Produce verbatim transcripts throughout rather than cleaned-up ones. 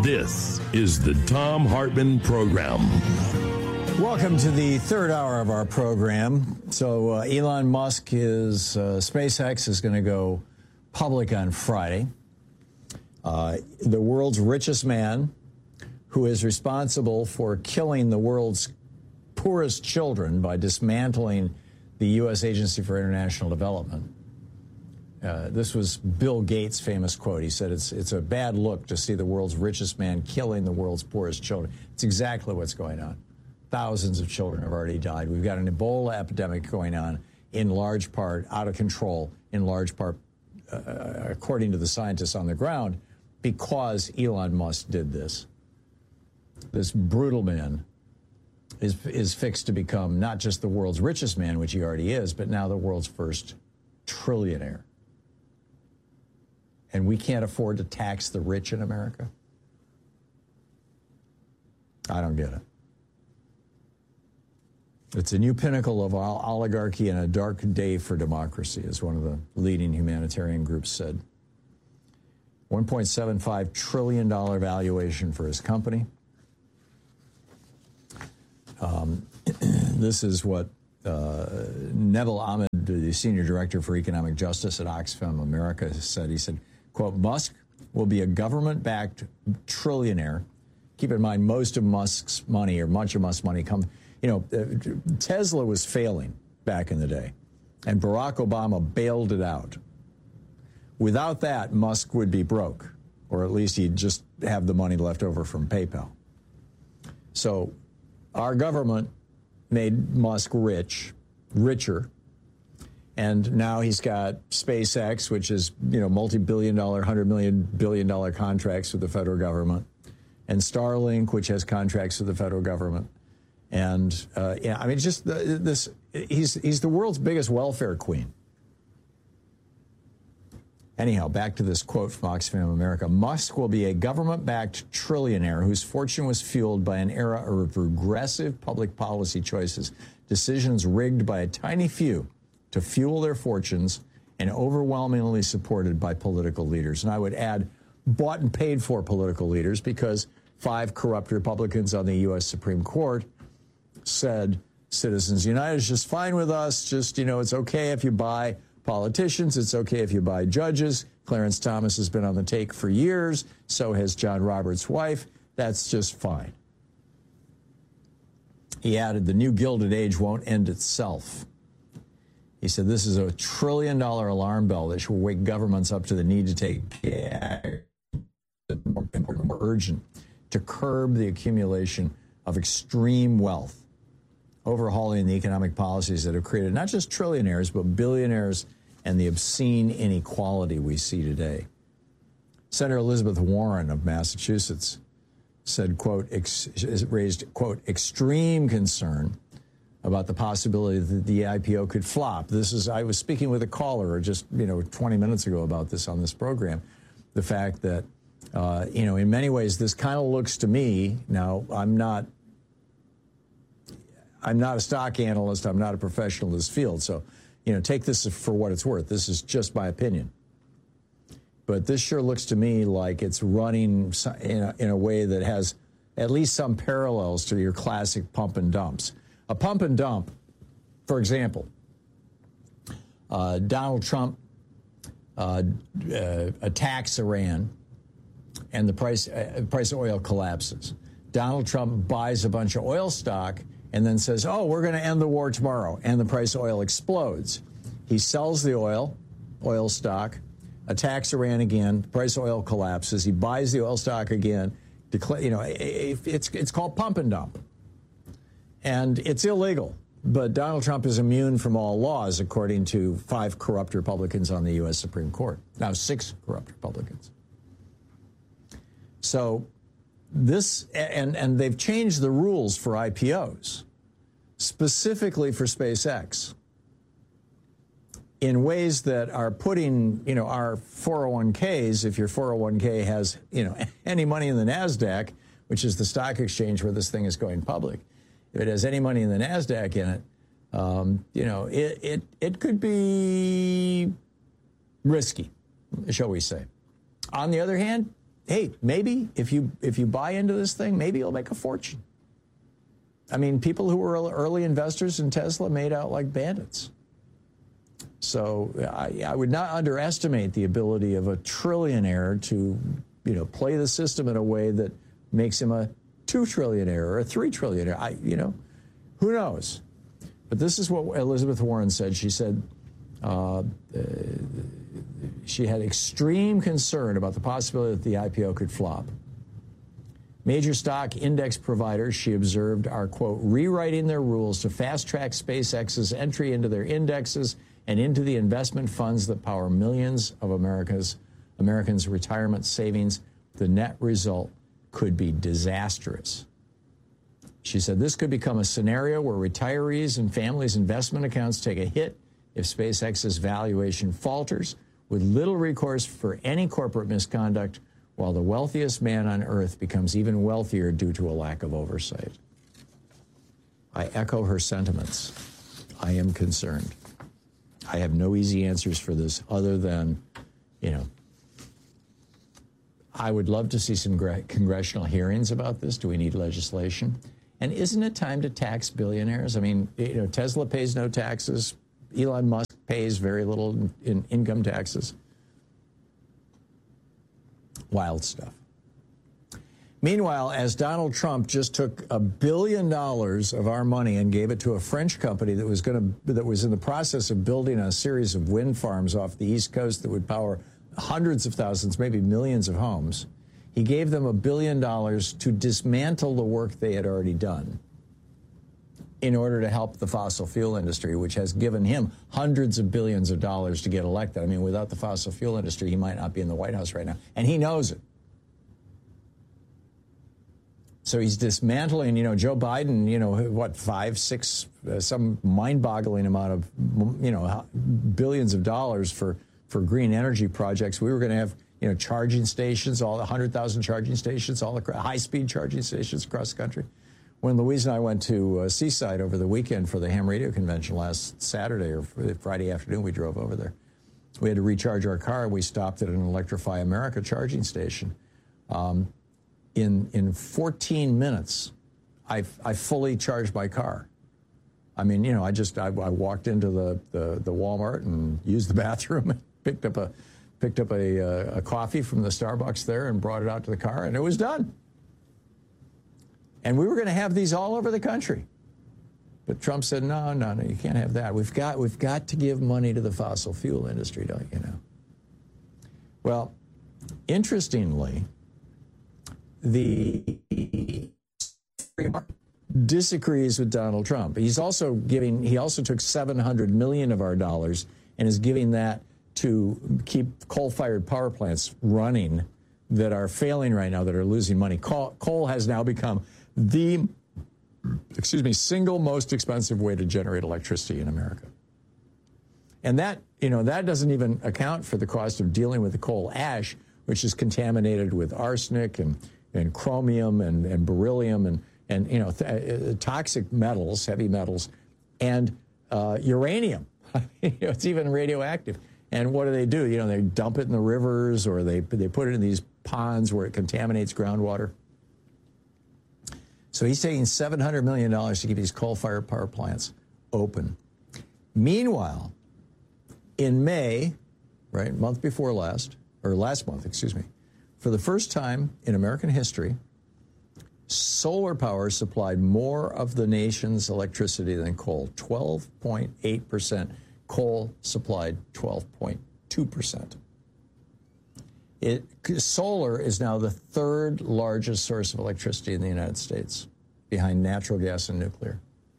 This is the Thom Hartmann Program. Welcome to the third hour of our program. So uh, Elon Musk, his uh, SpaceX is going to go public on Friday. Uh, the world's richest man, who is responsible for killing the world's poorest children by dismantling the U S Agency for International Development. Uh, this was Bill Gates' famous quote. He said, it's, it's a bad look to see the world's richest man killing the world's poorest children. It's exactly what's going on. Thousands of children have already died. We've got an Ebola epidemic going on, in large part, out of control, in large part, uh, according to the scientists on the ground, because Elon Musk did this. This brutal man is, is fixed to become not just the world's richest man, which he already is, but now the world's first trillionaire. And we can't afford to tax the rich in America? I don't get it. It's a new pinnacle of oligarchy and a dark day for democracy, as one of the leading humanitarian groups said. one point seven five trillion dollars valuation for his company. Um, this is what uh, Neville Ahmed, the senior director for economic justice at Oxfam America, said. He said, quote, Musk will be a government-backed trillionaire. Keep in mind, most of Musk's money, or much of Musk's money, comes, you know, uh, Tesla was failing back in the day, and Barack Obama bailed it out. Without that, Musk would be broke, or at least he'd just have the money left over from PayPal. So our government made Musk rich, richer, and now he's got SpaceX, which is, you know, multi-billion dollar, hundred million billion dollar contracts with the federal government, and Starlink, which has contracts with the federal government. And uh, yeah, I mean, just the, this, he's he's the world's biggest welfare queen. Anyhow, back to this quote from Oxfam America. Musk will be a government-backed trillionaire whose fortune was fueled by an era of regressive public policy choices, decisions rigged by a tiny few to fuel their fortunes, and overwhelmingly supported by political leaders. And I would add, bought and paid for political leaders, because five corrupt Republicans on the U S Supreme Court said Citizens United is just fine with us. Just, you know, it's okay if you buy politicians. It's okay if you buy judges. Clarence Thomas has been on the take for years. So has John Roberts' wife. That's just fine. He added, the new Gilded Age won't end itself. He said, this is a trillion dollar alarm bell that should wake governments up to the need to take action, more, more urgent, to curb the accumulation of extreme wealth, overhauling the economic policies that have created not just trillionaires, but billionaires, and the obscene inequality we see today. Senator Elizabeth Warren of Massachusetts said, quote, ex- raised, quote, extreme concern about the possibility that the I P O could flop. This is, I was speaking with a caller just, you know, twenty minutes ago about this on this program. The fact that, uh, you know, in many ways, this kind of looks to me, now, I'm not, I'm not a stock analyst, I'm not a professional in this field, so, you know, take this for what it's worth. This is just my opinion. But this sure looks to me like it's running in a, in a way that has at least some parallels to your classic pump and dumps. A pump and dump, for example, uh, Donald Trump uh, uh, attacks Iran, and the price uh, price of oil collapses. Donald Trump buys a bunch of oil stock and then says, oh, we're going to end the war tomorrow, and the price of oil explodes. He sells the oil, oil stock, attacks Iran again, the price of oil collapses. He buys the oil stock again. Declare, you know, it's it's called pump and dump. And it's illegal, but Donald Trump is immune from all laws, according to five corrupt Republicans on the U S Supreme Court. Now, six corrupt Republicans. So this, and, and they've changed the rules for I P Os, specifically for SpaceX, in ways that are putting, you know, our four oh one Ks, if your four oh one K has, you know, any money in the NASDAQ, which is the stock exchange where this thing is going public, if it has any money in the NASDAQ in it, um, you know, it, it, it could be risky, shall we say. On the other hand, hey, maybe if you if you buy into this thing, maybe you'll make a fortune. I mean, people who were early investors in Tesla made out like bandits. So I, I would not underestimate the ability of a trillionaire to, you know, play the system in a way that makes him a two trillionaire or a three trillionaire. I, you know, who knows? But this is what Elizabeth Warren said. She said uh, uh, she had extreme concern about the possibility that the I P O could flop. Major stock index providers, she observed, are, quote, rewriting their rules to fast-track SpaceX's entry into their indexes and into the investment funds that power millions of America's Americans' retirement savings. The net result could be disastrous. She said this could become a scenario where retirees and families' investment accounts take a hit if SpaceX's valuation falters, with little recourse for any corporate misconduct, while the wealthiest man on Earth becomes even wealthier due to a lack of oversight. I echo her sentiments. I am concerned. I have no easy answers for this other than, you know, I would love to see some congressional hearings about this. Do we need legislation? And isn't it time to tax billionaires? I mean, you know, Tesla pays no taxes. Elon Musk pays very little in, in income taxes. Wild stuff. Meanwhile, as Donald Trump just took a billion dollars of our money and gave it to a French company that was going to that was in the process of building a series of wind farms off the East Coast that would power hundreds of thousands, maybe millions of homes, he gave them a billion dollars to dismantle the work they had already done in order to help the fossil fuel industry, which has given him hundreds of billions of dollars to get elected. I mean, without the fossil fuel industry, he might not be in the White House right now, and he knows it. So he's dismantling, you know, Joe Biden, you know, what, five, six, uh, some mind-boggling amount of, you know, billions of dollars for, for green energy projects. We were going to have, you know, charging stations, all one hundred thousand charging stations, all the high-speed charging stations across the country. When Louise and I went to uh, Seaside over the weekend for the ham radio convention last Saturday or Friday afternoon, we drove over there. We had to recharge our car. We stopped at an Electrify America charging station. Um, in in fourteen minutes, I I fully charged my car. I mean, you know, I just I, I walked into the, the the Walmart and used the bathroom and picked up a picked up a, uh, a coffee from the Starbucks there and brought it out to the car, and it was done. And we were going to have these all over the country. But Trump said, no, no, no, you can't have that. We've got, we've got to give money to the fossil fuel industry, don't you know? Well, interestingly, the disagrees with Donald Trump. He's also giving, he also took seven hundred million dollars of our dollars and is giving that to keep coal-fired power plants running that are failing right now, that are losing money. Coal, coal has now become the, excuse me, single most expensive way to generate electricity in America. And that, you know, that doesn't even account for the cost of dealing with the coal ash, which is contaminated with arsenic and, and chromium and, and beryllium and, and you know, th- toxic metals, heavy metals, and uh, uranium. You know, it's even radioactive. And what do they do? You know, they dump it in the rivers, or they they put it in these ponds where it contaminates groundwater. So he's taking seven hundred million dollars to keep these coal-fired power plants open. Meanwhile, in May, right, month before last, or last month, excuse me, for the first time in American history, solar power supplied more of the nation's electricity than coal, twelve point eight percent. Coal supplied twelve point two percent. It, solar is now the third largest source of electricity in the United States, behind natural gas and nuclear.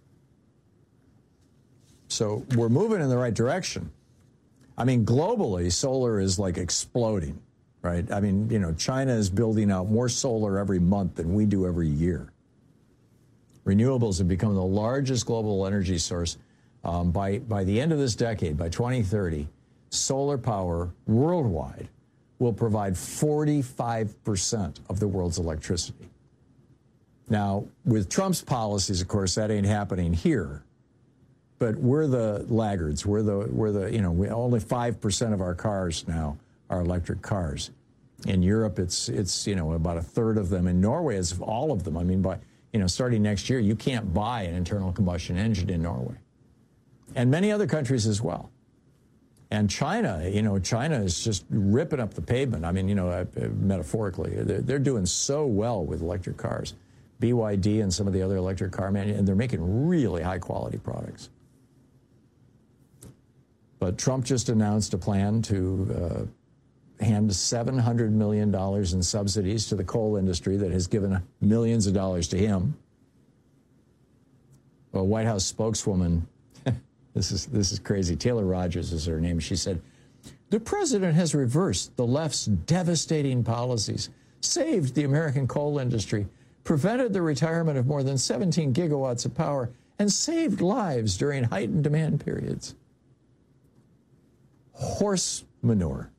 So we're moving in the right direction. I mean, globally, solar is like exploding, right? I mean, you know, China is building out more solar every month than we do every year. Renewables have become the largest global energy source. Um, by, by the end of this decade, by twenty thirty, solar power worldwide will provide forty-five percent of the world's electricity. Now, with Trump's policies, of course, that ain't happening here. But we're the laggards. We're the, we're the you know, we, only five percent of our cars now are electric cars. In Europe, it's, it's you know, about a third of them. In Norway, it's all of them. I mean, by, you know, starting next year, you can't buy an internal combustion engine in Norway. And many other countries as well. And China, you know, China is just ripping up the pavement. I mean, you know, uh, metaphorically, they're, they're doing so well with electric cars. B Y D and some of the other electric car manufacturers, and they're making really high-quality products. But Trump just announced a plan to uh, hand seven hundred million dollars in subsidies to the coal industry that has given millions of dollars to him. A White House spokeswoman, this is, this is crazy, Taylor Rogers is her name, she said, the president has reversed the left's devastating policies, saved the American coal industry, prevented the retirement of more than seventeen gigawatts of power, and saved lives during heightened demand periods. Horse manure.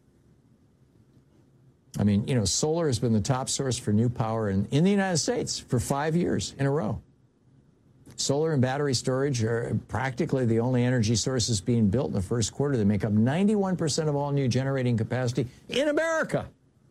I mean, you know, solar has been the top source for new power in, in the United States for five years in a row. Solar and battery storage are practically the only energy sources being built in the first quarter. They make up ninety-one percent of all new generating capacity in America.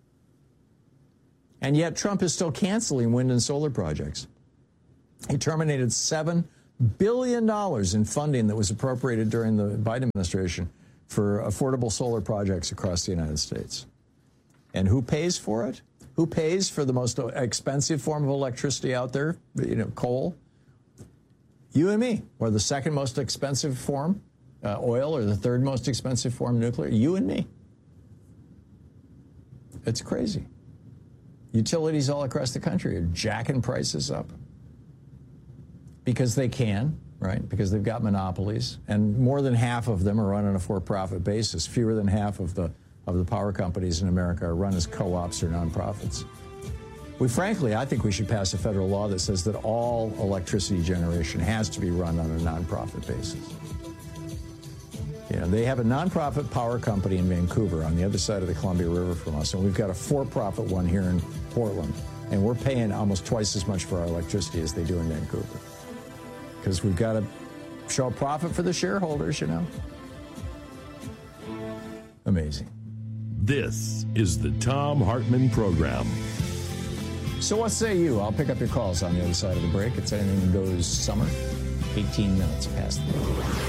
And yet Trump is still canceling wind and solar projects. He terminated seven billion dollars in funding that was appropriated during the Biden administration for affordable solar projects across the United States. And who pays for it? Who pays for the most expensive form of electricity out there, you know, coal? You and me. Or the second most expensive form, uh, oil, or the third most expensive form, nuclear? You and me. It's crazy. Utilities all across the country are jacking prices up because they can, right? Because they've got monopolies, and more than half of them are run on a for-profit basis. Fewer than half of the of the power companies in America are run as co-ops or nonprofits. We frankly, I think we should pass a federal law that says that all electricity generation has to be run on a nonprofit basis. You know, they have a nonprofit power company in Vancouver on the other side of the Columbia River from us, and we've got a for-profit one here in Portland, and we're paying almost twice as much for our electricity as they do in Vancouver. Because we've got to show a profit for the shareholders, you know. Amazing. This is the Thom Hartmann Program. So what say you? I'll pick up your calls on the other side of the break. It's Anything Goes Summer, eighteen minutes past the hour.